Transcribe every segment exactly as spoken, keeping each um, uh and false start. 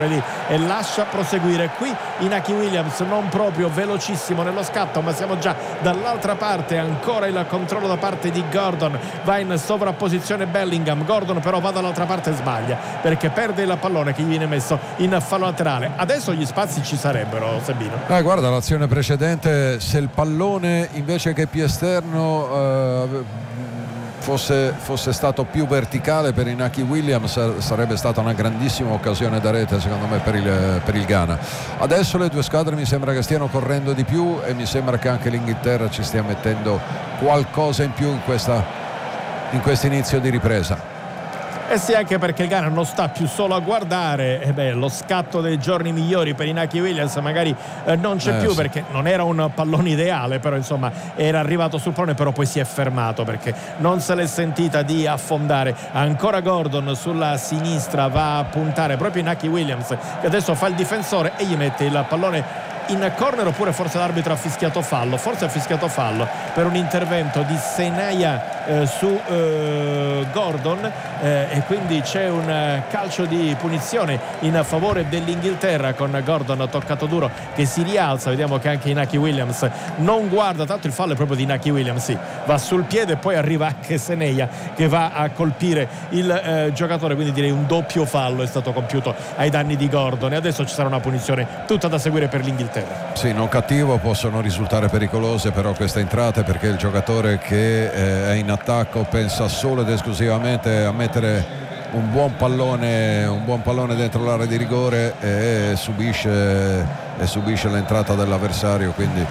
e lascia proseguire. Qui Inaki Williams non proprio velocissimo nello scatto, ma siamo già dall'altra parte, ancora il controllo da parte di Gordon, va in sovrapposizione Bellingham, Gordon però va dall'altra parte e sbaglia perché perde il pallone che gli viene messo in fallo laterale. Adesso gli spazi ci sarebbero, Sebino. Eh, guarda l'azione precedente, se il pallone invece che più esterno eh, Fosse, fosse stato più verticale per Inaki Williams, sarebbe stata una grandissima occasione da rete secondo me per il, per il Ghana. Adesso le due squadre mi sembra che stiano correndo di più e mi sembra che anche l'Inghilterra ci stia mettendo qualcosa in più in questa in questo inizio di ripresa. Eh sì, anche perché il Ghana non sta più solo a guardare. Eh beh, lo scatto dei giorni migliori per Inaki Williams magari eh, non c'è eh, più, sì. perché non era un pallone ideale, però insomma era arrivato sul pallone, però poi si è fermato perché non se l'è sentita di affondare. Ancora Gordon sulla sinistra va a puntare proprio Inaki Williams, che adesso fa il difensore e gli mette il pallone in corner, oppure forse l'arbitro ha fischiato fallo, forse ha fischiato fallo per un intervento di Senaya eh, su eh, Gordon eh, e quindi c'è un eh, calcio di punizione in favore dell'Inghilterra, con Gordon toccato duro che si rialza. Vediamo che anche Inaki Williams non guarda, tanto il fallo è proprio di Inaki Williams, sì, va sul piede e poi arriva anche Senaya che va a colpire il eh, giocatore, quindi direi un doppio fallo è stato compiuto ai danni di Gordon e adesso ci sarà una punizione tutta da seguire per l'Inghilterra. Sì, non cattivo, possono risultare pericolose però queste entrate, perché il giocatore che eh, è in attacco pensa solo ed esclusivamente a mettere un buon pallone un buon pallone dentro l'area di rigore e subisce, e subisce l'entrata dell'avversario, quindi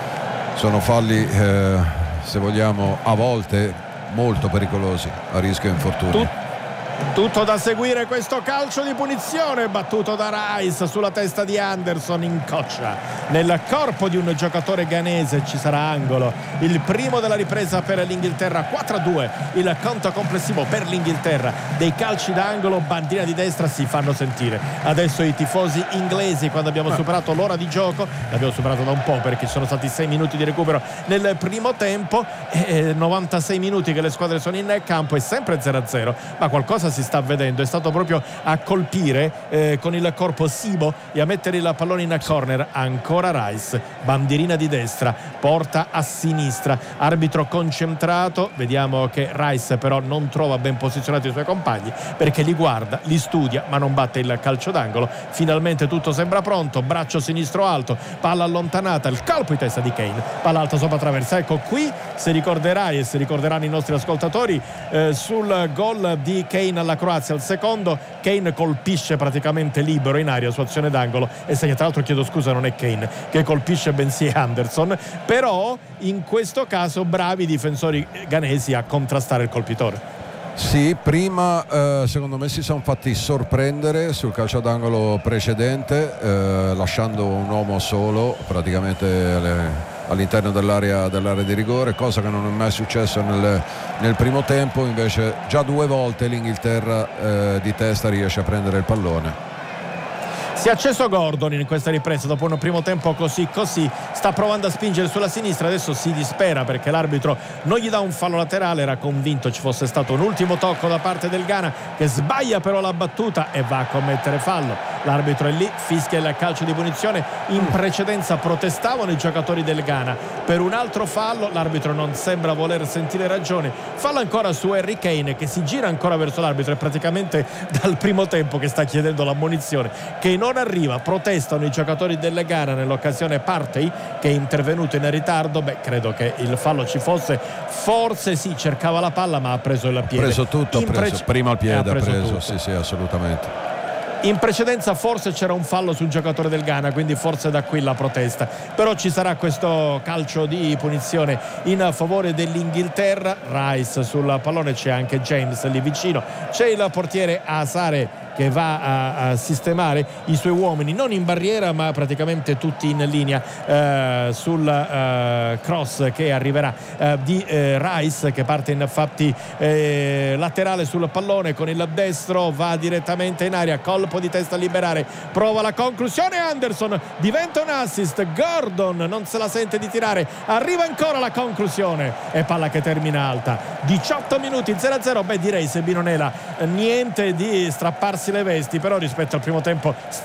sono falli eh, se vogliamo a volte molto pericolosi, a rischio infortunio. Tu- Tutto da seguire questo calcio di punizione battuto da Rice sulla testa di Anderson, in coccia nel corpo di un giocatore ghanese. Ci sarà angolo, il primo della ripresa per l'Inghilterra. Quattro a due il conto complessivo per l'Inghilterra. Dei calci d'angolo, bandina di destra, si fanno sentire adesso i tifosi inglesi. Quando abbiamo superato l'ora di gioco, l'abbiamo superato da un po' perché ci sono stati sei minuti di recupero nel primo tempo e novantasei minuti che le squadre sono in campo, è sempre zero a zero, ma qualcosa si sta vedendo. È stato proprio a colpire eh, con il corpo Sibo e a mettere il pallone in corner. Ancora Rice, bandierina di destra, porta a sinistra, arbitro concentrato. Vediamo che Rice però non trova ben posizionati i suoi compagni, perché li guarda, li studia, ma non batte il calcio d'angolo. Finalmente tutto sembra pronto, braccio sinistro alto, palla allontanata, il colpo di testa di Kane, palla alta sopra traversa. Ecco qui, se ricorderai e se ricorderanno i nostri ascoltatori, eh, sul gol di Kane alla Croazia, al secondo, Kane colpisce praticamente libero in aria su azione d'angolo e segna. Tra l'altro chiedo scusa, non è Kane che colpisce bensì Anderson, però in questo caso bravi i difensori ghanesi a contrastare il colpitore. Sì, prima eh, secondo me si sono fatti sorprendere sul calcio d'angolo precedente, eh, lasciando un uomo solo praticamente le, all'interno dell'area, dell'area di rigore, cosa che non è mai successo nel, nel primo tempo. Invece già due volte l'Inghilterra eh, di testa riesce a prendere il pallone. Si è acceso Gordon in questa ripresa dopo un primo tempo così così, sta provando a spingere sulla sinistra, adesso si dispera perché l'arbitro non gli dà un fallo laterale. Era convinto ci fosse stato un ultimo tocco da parte del Ghana, che sbaglia però la battuta e va a commettere fallo. L'arbitro è lì, fischia il calcio di punizione. In precedenza protestavano i giocatori del Ghana per un altro fallo, l'arbitro non sembra voler sentire ragione. Fallo ancora su Harry Kane, che si gira ancora verso l'arbitro, è praticamente dal primo tempo che sta chiedendo l'ammonizione, che non arriva. Protestano i giocatori del Ghana, nell'occasione Partey che è intervenuto in ritardo. Beh, credo che il fallo ci fosse, forse sì, cercava la palla ma ha preso il piede. Ha preso tutto, ha preso, prece- prima il piede ha preso, ha preso tutto. sì sì, assolutamente. In precedenza forse c'era un fallo sul giocatore del Ghana, quindi forse da qui la protesta, però ci sarà questo calcio di punizione in favore dell'Inghilterra. Rice sul pallone, c'è anche James lì vicino, c'è il portiere Asare che va a, a sistemare i suoi uomini, non in barriera ma praticamente tutti in linea, eh, sul eh, cross che arriverà eh, di eh, Rice, che parte infatti eh, laterale sul pallone con il destro, va direttamente in aria, colpo di testa a liberare, prova la conclusione, Anderson, diventa un assist. Gordon non se la sente di tirare, arriva ancora la conclusione e palla che termina alta. Diciotto minuti, zero a zero. Beh, direi, Sebino Nela, niente di strapparsi le vesti, però rispetto al primo tempo